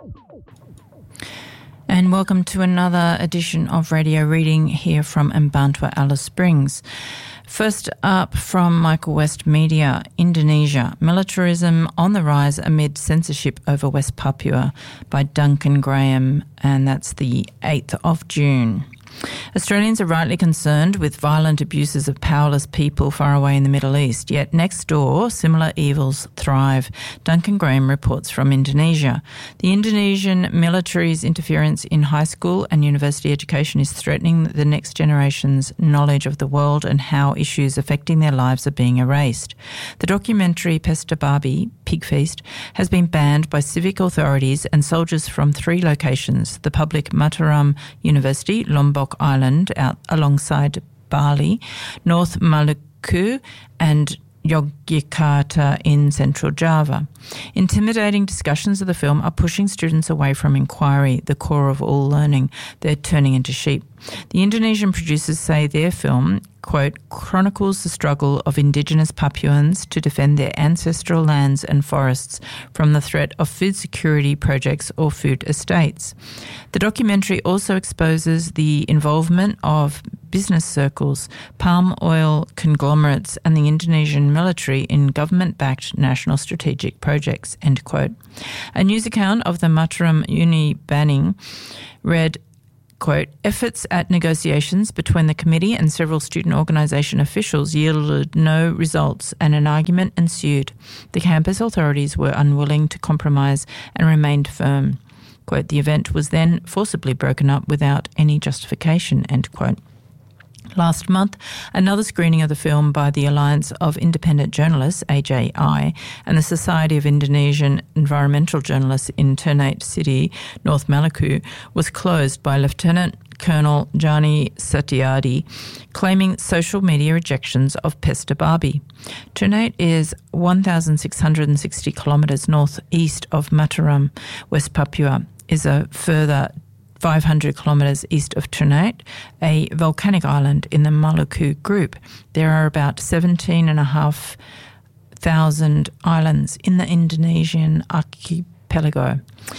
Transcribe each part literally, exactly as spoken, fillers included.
And welcome to another edition of Radio Reading here from Mbantua, Alice Springs. First up from Michael West Media, Indonesia, Militarism on the Rise Amid Censorship over West Papua by Duncan Graham, and that's the eighth of June. Australians are rightly concerned with violent abuses of powerless people far away in the Middle East, yet next door similar evils thrive. Duncan Graham reports from Indonesia. The Indonesian military's interference in high school and university education is threatening the next generation's knowledge of the world and how issues affecting their lives are being erased. The documentary Pesta Babi, Pig Feast, has been banned by civic authorities and soldiers from three locations, the public Mataram University, Lombok Island out alongside Bali, North Maluku and Yogyakarta in central Java. Intimidating discussions of the film are pushing students away from inquiry, the core of all learning. They're turning into sheep. The Indonesian producers say their film, quote, chronicles the struggle of Indigenous Papuans to defend their ancestral lands and forests from the threat of food security projects or food estates. The documentary also exposes the involvement of business circles, palm oil conglomerates and the Indonesian military in government-backed national strategic projects, end quote. A news account of the Mataram Uni banning read, quote, efforts at negotiations between the committee and several student organisation officials yielded no results and an argument ensued. The campus authorities were unwilling to compromise and remained firm. Quote, the event was then forcibly broken up without any justification, end quote. Last month, another screening of the film by the Alliance of Independent Journalists, A J I, and the Society of Indonesian Environmental Journalists in Ternate City, North Maluku, was closed by Lieutenant Colonel Jani Setiadi, claiming social media rejections of Pesta Babi. Ternate is one thousand six hundred sixty kilometres northeast of Mataram. West Papua is a further five hundred kilometres east of Ternate, a volcanic island in the Maluku group. There are about seventeen and a half thousand islands in the Indonesian archipelago.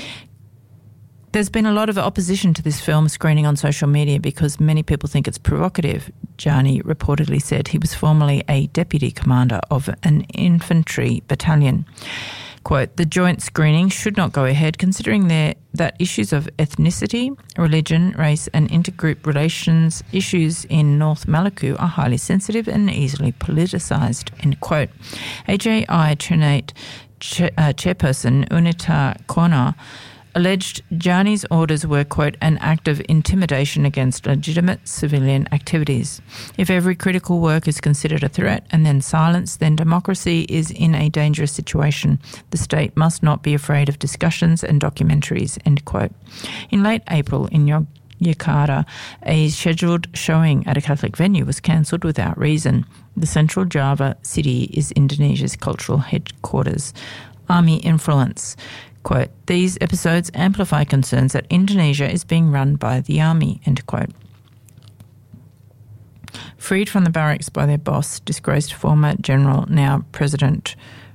There's been a lot of opposition to this film screening on social media because many people think it's provocative, Jani reportedly said. He was formerly a deputy commander of an infantry battalion. Quote, the joint screening should not go ahead considering there, that issues of ethnicity, religion, race and intergroup relations issues in North Maluku are highly sensitive and easily politicised, end quote. A J I Ternate cha- uh, chairperson Unita Kona alleged Jani's orders were, quote, an act of intimidation against legitimate civilian activities. If every critical work is considered a threat and then silenced, then democracy is in a dangerous situation. The state must not be afraid of discussions and documentaries, end quote. In late April in Yogyakarta, a scheduled showing at a Catholic venue was cancelled without reason. The central Java city is Indonesia's cultural headquarters. Army influence. Quote, these episodes amplify concerns that Indonesia is being run by the army, end quote. Freed from the barracks by their boss, disgraced former general, now President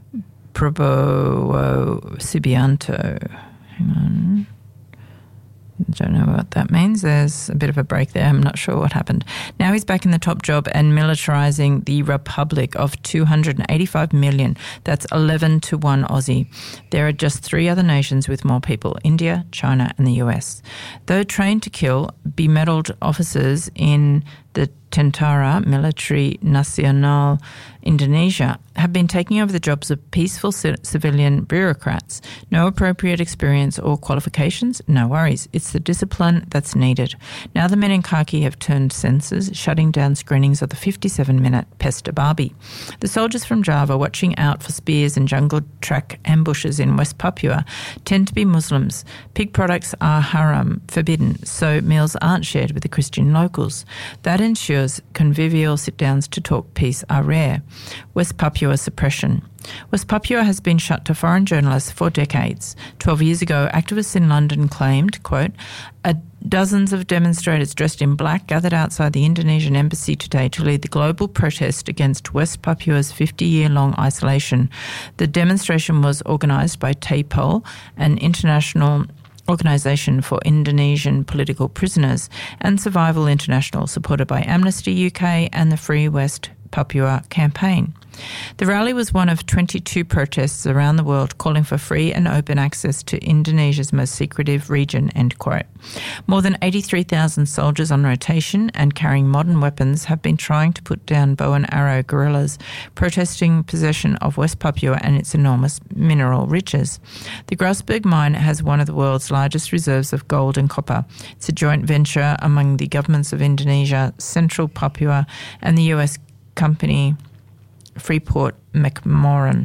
Prabowo Subianto. Hang on. Don't know what that means. There's a bit of a break there. I'm not sure what happened. Now he's back in the top job and militarising the Republic of two hundred eighty-five million. That's eleven to one Aussie. There are just three other nations with more people, India, China and the U S. Though trained to kill, bemedalled officers in the Tentara Military Nasional Indonesia have been taking over the jobs of peaceful c- civilian bureaucrats. No appropriate experience or qualifications? No worries. It's the discipline that's needed. Now the men in khaki have turned censors, shutting down screenings of the fifty-seven minute Pesta Babi. The soldiers from Java watching out for spears and jungle track ambushes in West Papua tend to be Muslims. Pig products are haram, forbidden, so meals aren't shared with the Christian locals. That ensures convivial sit-downs to talk peace are rare. West Papua suppression. West Papua has been shut to foreign journalists for decades. Twelve years ago, activists in London claimed, quote, a dozens of demonstrators dressed in black gathered outside the Indonesian embassy today to lead the global protest against West Papua's fifty-year-long isolation. The demonstration was organised by T A P O L, an international Organisation for Indonesian Political Prisoners, and Survival International, supported by Amnesty U K and the Free West Papua campaign. The rally was one of twenty-two protests around the world calling for free and open access to Indonesia's most secretive region, end quote. More than eighty-three thousand soldiers on rotation and carrying modern weapons have been trying to put down bow and arrow guerrillas protesting possession of West Papua and its enormous mineral riches. The Grasberg mine has one of the world's largest reserves of gold and copper. It's a joint venture among the governments of Indonesia, Central Papua, and the U S company Freeport McMoran.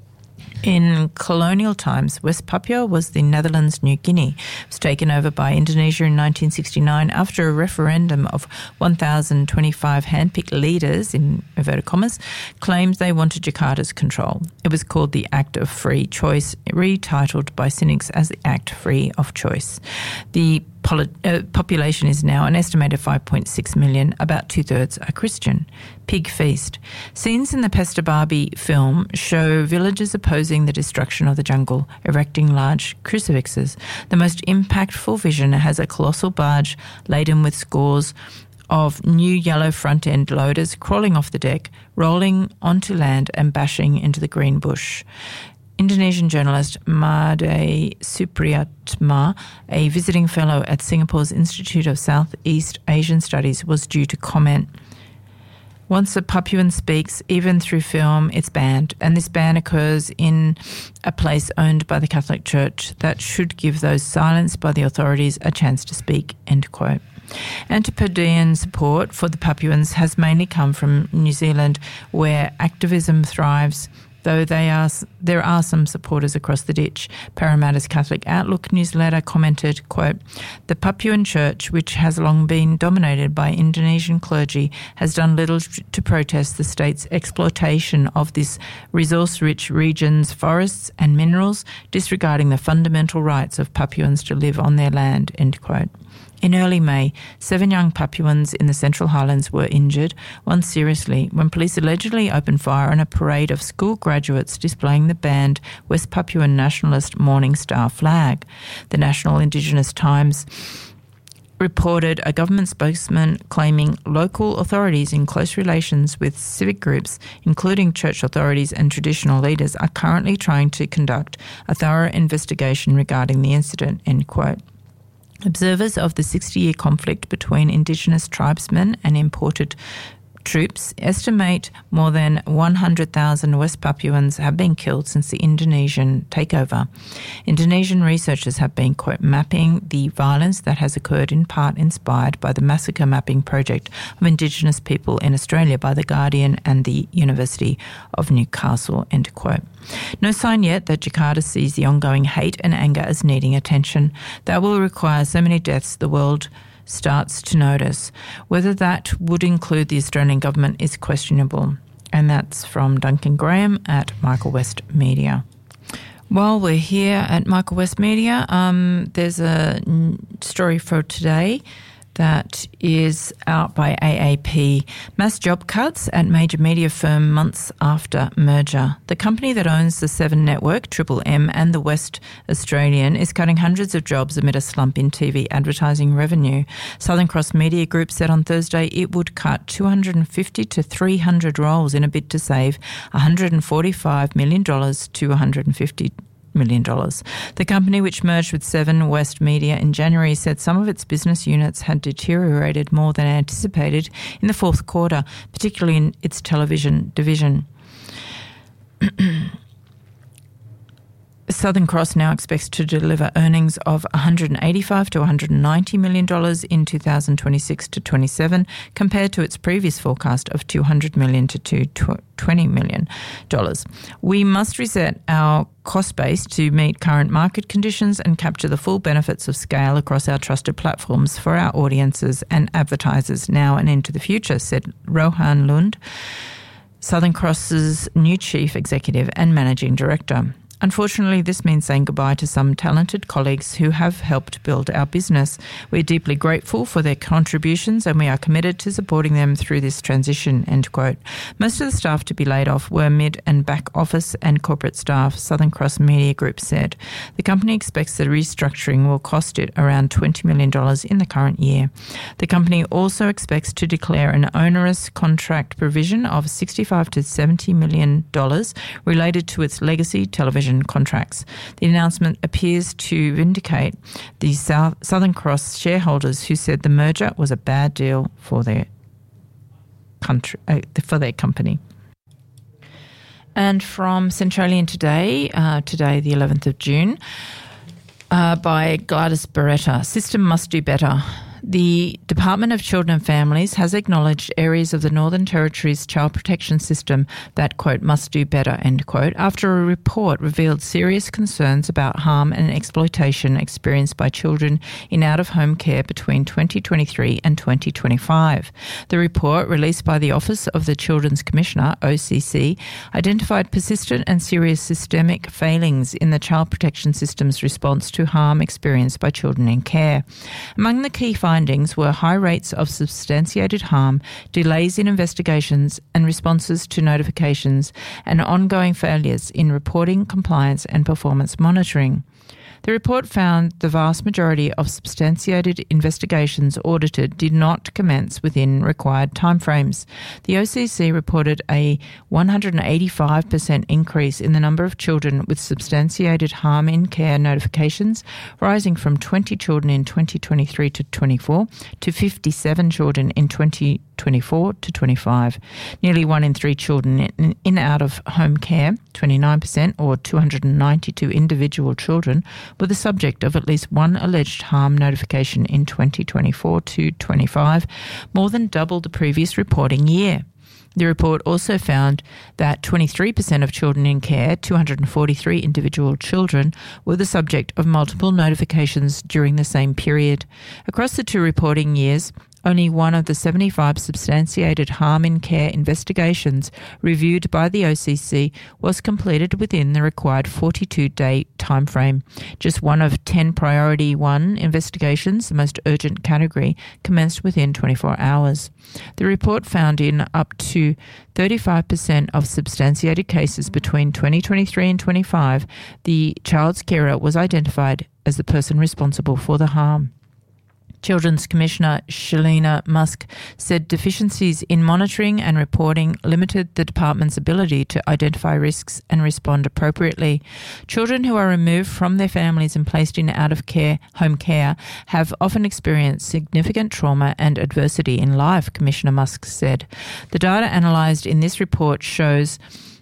In colonial times, West Papua was the Netherlands' New Guinea. It was taken over by Indonesia in nineteen sixty-nine after a referendum of one thousand twenty-five handpicked leaders, in inverted commas, claimed they wanted Jakarta's control. It was called the Act of Free Choice, retitled by cynics as the Act Free of Choice. The Poli- uh, population is now an estimated five point six million, about two-thirds are Christian. Pig Feast. Scenes in the Pesta Barbie film show villagers opposing the destruction of the jungle, erecting large crucifixes. The most impactful vision has a colossal barge laden with scores of new yellow front-end loaders crawling off the deck, rolling onto land and bashing into the green bush. Indonesian journalist Made Supriyatma, a visiting fellow at Singapore's Institute of Southeast Asian Studies, was due to comment. Once a Papuan speaks, even through film, it's banned, and this ban occurs in a place owned by the Catholic Church that should give those silenced by the authorities a chance to speak, end quote. Antipodean support for the Papuans has mainly come from New Zealand, where activism thrives, though they are, there are some supporters across the ditch. Parramatta's Catholic Outlook newsletter commented, quote, "The Papuan Church, which has long been dominated by Indonesian clergy, has done little to protest the state's exploitation of this resource-rich region's forests and minerals, disregarding the fundamental rights of Papuans to live on their land," end quote. In early May, seven young Papuans in the Central Highlands were injured, one seriously, when police allegedly opened fire on a parade of school graduates displaying the banned West Papuan nationalist Morning Star flag. The National Indigenous Times reported a government spokesman claiming local authorities in close relations with civic groups, including church authorities and traditional leaders, are currently trying to conduct a thorough investigation regarding the incident, end quote. Observers of the sixty-year conflict between Indigenous tribesmen and imported troops estimate more than one hundred thousand West Papuans have been killed since the Indonesian takeover. Indonesian researchers have been, quote, mapping the violence that has occurred, in part inspired by the massacre mapping project of Indigenous people in Australia by The Guardian and the University of Newcastle, end quote. No sign yet that Jakarta sees the ongoing hate and anger as needing attention. That will require so many deaths the world starts to notice. Whether that would include the Australian government is questionable. And that's from Duncan Graham at Michael West Media. While we're here at Michael West Media, um, there's a story for today that is out by A A P. Mass job cuts at major media firm months after merger. The company that owns the Seven Network, Triple M, and the West Australian is cutting hundreds of jobs amid a slump in T V advertising revenue. Southern Cross Media Group said on Thursday it would cut two hundred fifty to three hundred roles in a bid to save one hundred forty-five million dollars to one hundred fifty million dollars. The company, which merged with Seven West Media in January, said some of its business units had deteriorated more than anticipated in the fourth quarter, particularly in its television division. Southern Cross now expects to deliver earnings of one hundred eighty-five to one hundred ninety million dollars in two thousand twenty-six to twenty-seven, compared to its previous forecast of two hundred million dollars to two hundred twenty million dollars. We must reset our cost base to meet current market conditions and capture the full benefits of scale across our trusted platforms for our audiences and advertisers now and into the future, said Rohan Lund, Southern Cross's new chief executive and managing director. Unfortunately, this means saying goodbye to some talented colleagues who have helped build our business. We're deeply grateful for their contributions and we are committed to supporting them through this transition, end quote. Most of the staff to be laid off were mid and back office and corporate staff, Southern Cross Media Group said. The company expects the restructuring will cost it around twenty million dollars in the current year. The company also expects to declare an onerous contract provision of sixty-five to seventy million dollars related to its legacy television contracts. The announcement appears to vindicate the South, Southern Cross shareholders who said the merger was a bad deal for their country, uh, for their company. And from Centralian Today, uh, today the eleventh of June, uh, by Gladys Beretta, System must do better. The Department of Children and Families has acknowledged areas of the Northern Territory's child protection system that, quote, must do better, end quote, after a report revealed serious concerns about harm and exploitation experienced by children in out-of-home care between twenty twenty-three and twenty twenty-five. The report, released by the Office of the Children's Commissioner, O C C, identified persistent and serious systemic failings in the child protection system's response to harm experienced by children in care. Among the key findings Findings were high rates of substantiated harm, delays in investigations and responses to notifications, and ongoing failures in reporting, compliance and performance monitoring. The report found the vast majority of substantiated investigations audited did not commence within required timeframes. The O C C reported a one hundred eighty-five percent increase in the number of children with substantiated harm in care notifications, rising from twenty children in twenty twenty-three to twenty-four to fifty-seven children in twenty twenty-four to twenty-five. Nearly one in three children in, in out-of-home care, twenty-nine percent or two hundred ninety-two individual children, were the subject of at least one alleged harm notification in twenty twenty-four to twenty-five, more than double the previous reporting year. The report also found that twenty-three percent of children in care, two hundred forty-three individual children, were the subject of multiple notifications during the same period. Across the two reporting years, only one of the seventy-five substantiated harm in care investigations reviewed by the O C C was completed within the required forty-two day timeframe. Just one of ten priority one investigations, the most urgent category, commenced within twenty-four hours. The report found in up to thirty-five percent of substantiated cases between twenty twenty-three and twenty-five, the child's carer was identified as the person responsible for the harm. Children's Commissioner Shelina Musk said deficiencies in monitoring and reporting limited the department's ability to identify risks and respond appropriately. Children who are removed from their families and placed in out-of-care home care have often experienced significant trauma and adversity in life, Commissioner Musk said. The data analysed in this report shows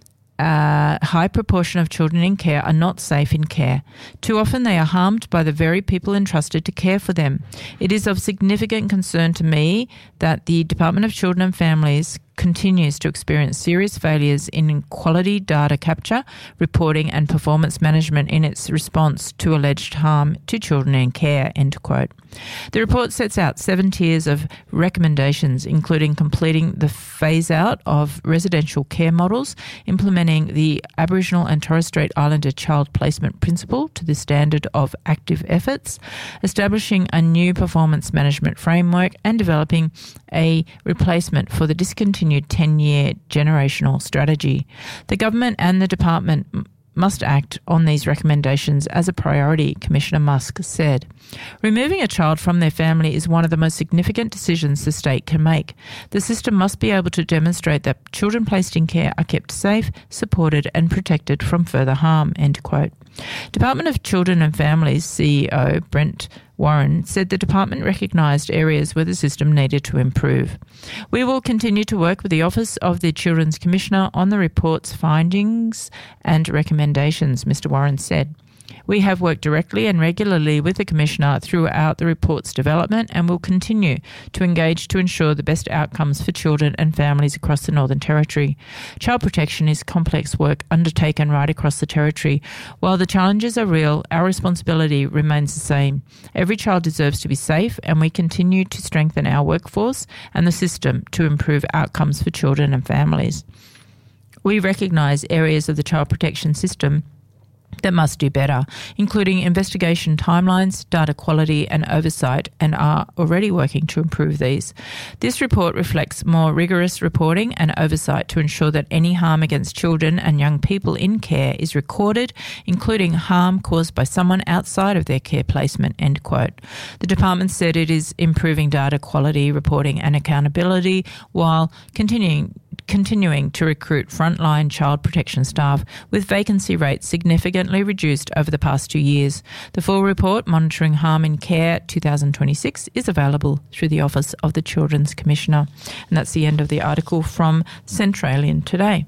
a high proportion of children in care are not safe in care. Too often they are harmed by the very people entrusted to care for them. It is of significant concern to me that the Department of Children and Families continues to experience serious failures in quality data capture, reporting and performance management in its response to alleged harm to children in care, end quote. The report sets out seven tiers of recommendations, including completing the phase-out of residential care models, implementing the Aboriginal and Torres Strait Islander child placement principle to the standard of active efforts, establishing a new performance management framework, and developing a replacement for the discontinued ten-year generational strategy. The government and the department must act on these recommendations as a priority, Commissioner Musk said. Removing a child from their family is one of the most significant decisions the state can make. The system must be able to demonstrate that children placed in care are kept safe, supported and protected from further harm, end quote. Department of Children and Families C E O Brent Warren said the department recognised areas where the system needed to improve. We will continue to work with the Office of the Children's Commissioner on the report's findings and recommendations, Mister Warren said. We have worked directly and regularly with the Commissioner throughout the report's development and will continue to engage to ensure the best outcomes for children and families across the Northern Territory. Child protection is complex work undertaken right across the Territory. While the challenges are real, our responsibility remains the same. Every child deserves to be safe, and we continue to strengthen our workforce and the system to improve outcomes for children and families. We recognise areas of the child protection system that must do better, including investigation timelines, data quality and oversight, and are already working to improve these. This report reflects more rigorous reporting and oversight to ensure that any harm against children and young people in care is recorded, including harm caused by someone outside of their care placement, end quote. The department said it is improving data quality, reporting and accountability while continuing continuing to recruit frontline child protection staff, with vacancy rates significantly reduced over the past two years. The full report, Monitoring Harm in Care twenty twenty-six, is available through the Office of the Children's Commissioner. And that's the end of the article from Centralian today.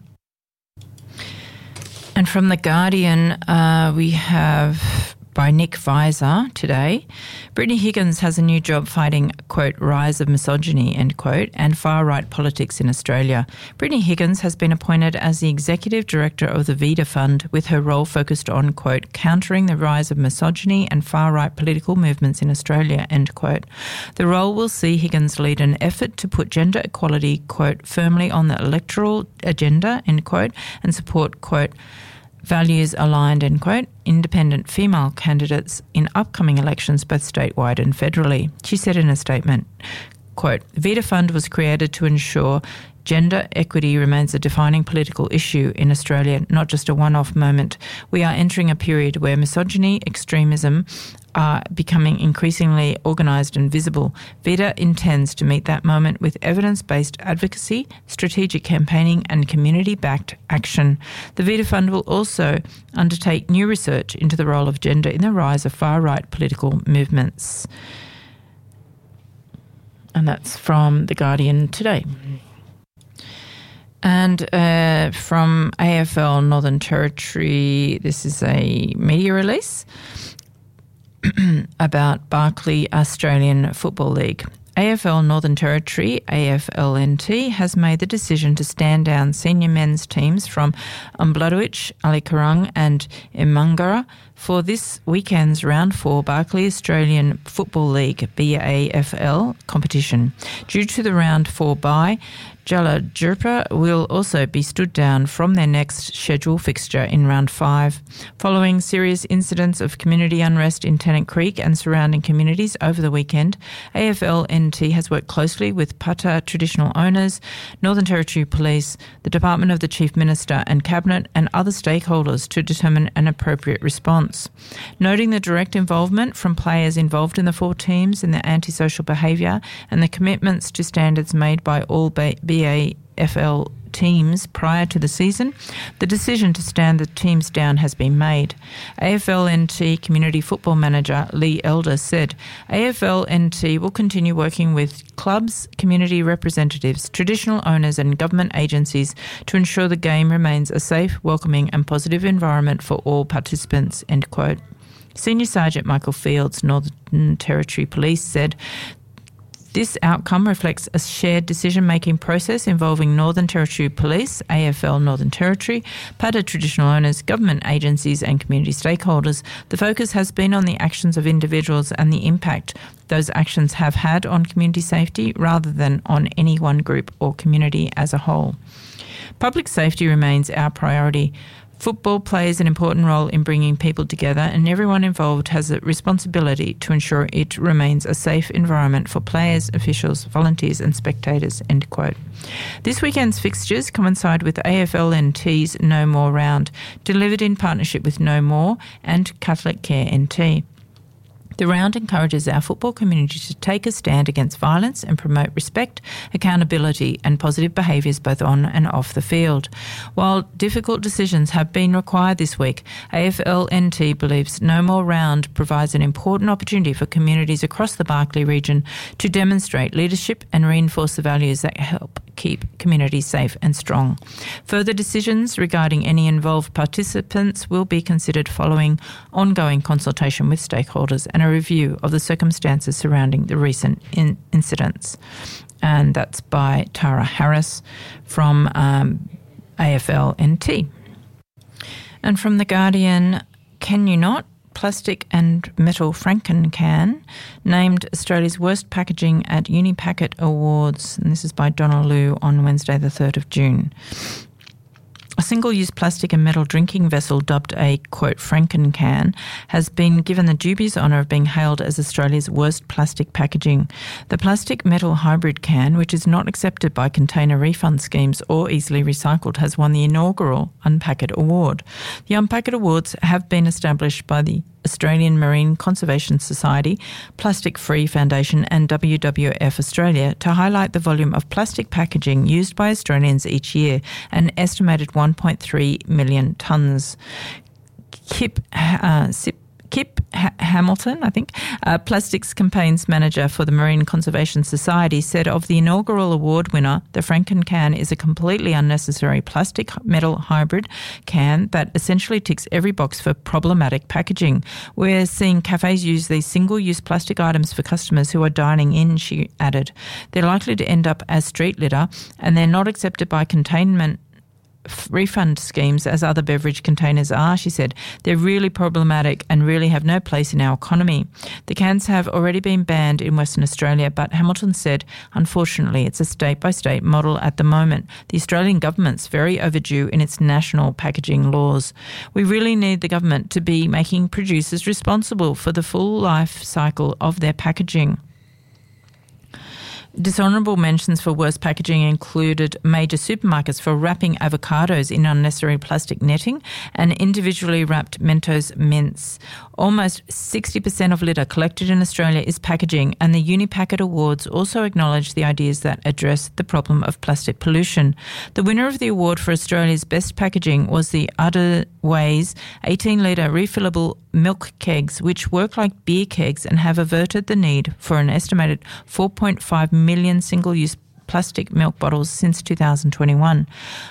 And from The Guardian, uh, we have by Nick Visor today. Brittany Higgins has a new job fighting, quote, rise of misogyny, end quote, and far-right politics in Australia. Brittany Higgins has been appointed as the Executive Director of the Vida Fund, with her role focused on, quote, countering the rise of misogyny and far-right political movements in Australia, end quote. The role will see Higgins lead an effort to put gender equality, quote, firmly on the electoral agenda, end quote, and support, quote, values aligned, end quote, independent female candidates in upcoming elections both statewide and federally. She said in a statement, quote, Vida Fund was created to ensure gender equity remains a defining political issue in Australia, not just a one-off moment. We are entering a period where misogyny, extremism are becoming increasingly organised and visible. Vida intends to meet that moment with evidence-based advocacy, strategic campaigning and community-backed action. The Vida Fund will also undertake new research into the role of gender in the rise of far-right political movements. And that's from The Guardian today. And uh, from A F L Northern Territory, this is a media release about Barkly Australian Football League. A F L Northern Territory, A F L N T, has made the decision to stand down senior men's teams from Umbladowitch, Alikarung and Imangara for this weekend's Round four Barkly Australian Football League B A F L competition. Due to the Round four bye, Jalajurpa will also be stood down from their next scheduled fixture in Round five. Following serious incidents of community unrest in Tennant Creek and surrounding communities over the weekend, A F L N T has worked closely with Pata traditional owners, Northern Territory Police, the Department of the Chief Minister and Cabinet and other stakeholders to determine an appropriate response. Noting the direct involvement from players involved in the four teams in their antisocial behaviour and the commitments to standards made by all B A F L teams prior to the season, the decision to stand the teams down has been made. A F L N T Community Football Manager Lee Elder said, A F L N T will continue working with clubs, community representatives, traditional owners and government agencies to ensure the game remains a safe, welcoming and positive environment for all participants, end quote. Senior Sergeant Michael Fields, Northern Territory Police, said, this outcome reflects a shared decision-making process involving Northern Territory Police, A F L Northern Territory, Pata traditional owners, government agencies and community stakeholders. The focus has been on the actions of individuals and the impact those actions have had on community safety rather than on any one group or community as a whole. Public safety remains our priority. Football plays an important role in bringing people together, and everyone involved has a responsibility to ensure it remains a safe environment for players, officials, volunteers and spectators, end quote. This weekend's fixtures coincide with A F L N T's No More round, delivered in partnership with No More and Catholic Care N T. The round encourages our football community to take a stand against violence and promote respect, accountability and positive behaviours both on and off the field. While difficult decisions have been required this week, A F L N T believes No More round provides an important opportunity for communities across the Barkly region to demonstrate leadership and reinforce the values that help keep communities safe and strong. Further decisions regarding any involved participants will be considered following ongoing consultation with stakeholders and a review of the circumstances surrounding the recent in- incidents. And that's by Tara Harris from um, A F L N T. And from The Guardian, Can You Not? Plastic and metal Franken-Can named Australia's worst packaging at Unipacket Awards. And this is by Donna Liu on Wednesday the third of June. A single-use plastic and metal drinking vessel dubbed a, quote, Franken can has been given the dubious honour of being hailed as Australia's worst plastic packaging. The plastic-metal hybrid can, which is not accepted by container refund schemes or easily recycled, has won the inaugural Unpack It Award. The Unpack It Awards have been established by the Australian Marine Conservation Society, Plastic Free Foundation and W W F Australia to highlight the volume of plastic packaging used by Australians each year, an estimated one point three million tonnes. Kip, uh, Sip, Kip ha- Hamilton, I think, uh, Plastics Campaigns Manager for the Marine Conservation Society, said of the inaugural award winner, the Franken can is a completely unnecessary plastic metal hybrid can that essentially ticks every box for problematic packaging. We're seeing cafes use these single-use plastic items for customers who are dining in, she added. They're likely to end up as street litter and they're not accepted by containment refund schemes as other beverage containers are, she said. They're really problematic and really have no place in our economy. The cans have already been banned in Western Australia, but Hamilton said, unfortunately, it's a state-by-state model at the moment. The Australian government's very overdue in its national packaging laws. We really need the government to be making producers responsible for the full life cycle of their packaging. Dishonourable mentions for worst packaging included major supermarkets for wrapping avocados in unnecessary plastic netting and individually wrapped Mentos mints. Almost sixty percent of litter collected in Australia is packaging, and the Unipacket Awards also acknowledge the ideas that address the problem of plastic pollution. The winner of the award for Australia's best packaging was the Otherways eighteen litre refillable milk kegs, which work like beer kegs and have averted the need for an estimated four point five million single-use plastic milk bottles since two thousand twenty-one.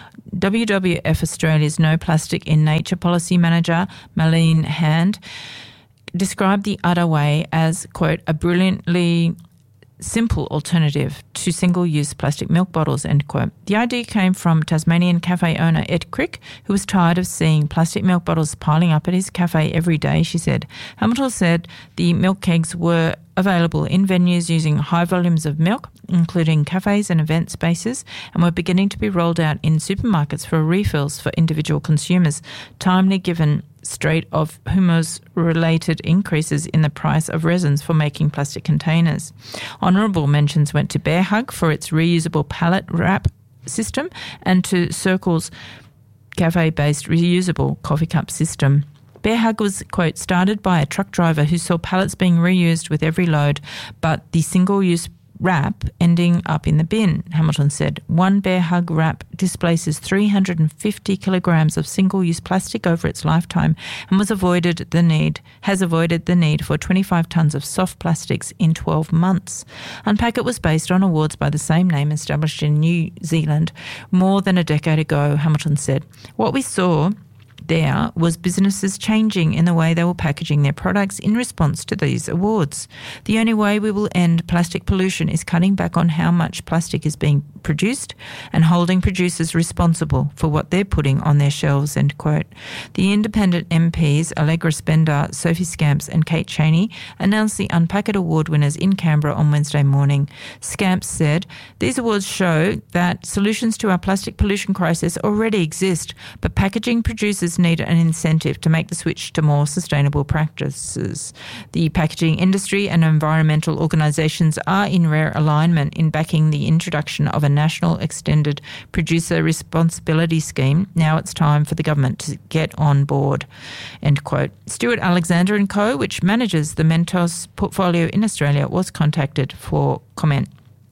W W F Australia's No Plastic in Nature policy manager, Marlene Hand, described the Otherway as, quote, a brilliantly simple alternative to single-use plastic milk bottles, end quote. The idea came from Tasmanian cafe owner Ed Crick, who was tired of seeing plastic milk bottles piling up at his cafe every day, she said. Hamilton said the milk kegs were available in venues using high volumes of milk, including cafes and event spaces, and were beginning to be rolled out in supermarkets for refills for individual consumers, timely given straight of humus-related increases in the price of resins for making plastic containers. Honourable mentions went to Bear Hug for its reusable pallet wrap system and to Circle's cafe-based reusable coffee cup system. Bear Hug was, quote, started by a truck driver who saw pallets being reused with every load, but the single-use wrap ending up in the bin, Hamilton said. One Bear Hug wrap displaces three hundred fifty kilograms of single-use plastic over its lifetime and was avoided the need, has avoided the need for twenty-five tonnes of soft plastics in twelve months. Unpack It was based on awards by the same name established in New Zealand more than a decade ago, Hamilton said. What we saw there was businesses changing in the way they were packaging their products in response to these awards. The only way we will end plastic pollution is cutting back on how much plastic is being produced and holding producers responsible for what they're putting on their shelves, end quote. The independent M Ps, Allegra Spender, Sophie Scamps and Kate Cheney, announced the Unpack It Award winners in Canberra on Wednesday morning. Scamps said, these awards show that solutions to our plastic pollution crisis already exist, but packaging producers need an incentive to make the switch to more sustainable practices. The packaging industry and environmental organisations are in rare alignment in backing the introduction of a national extended producer responsibility scheme. Now it's time for the government to get on board, end quote. Stuart Alexander and Co., which manages the Mentos portfolio in Australia, was contacted for comment.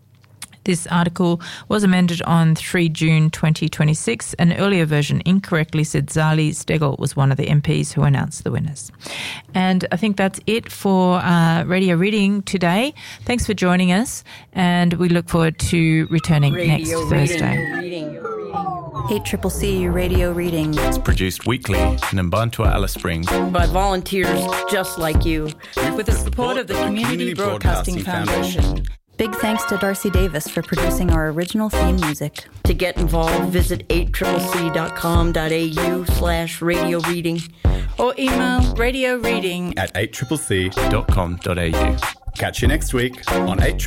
This article was amended on the third of June twenty twenty-six. An earlier version incorrectly said Zali Steggall was one of the M Ps who announced the winners. And I think that's it for uh, Radio Reading today. Thanks for joining us, and we look forward to returning radio next reading, Thursday. Reading, reading. eight C C C Radio Reading. It's produced weekly in Mbantua, Alice Springs by volunteers just like you, with the support of the Community, Community Broadcasting, Broadcasting Foundation. Big thanks to Darcy Davis for producing our original theme music. To get involved, visit eight c c c dot com dot a u slash radio reading or email radio reading at eight c c c dot com dot a u. Catch you next week on eight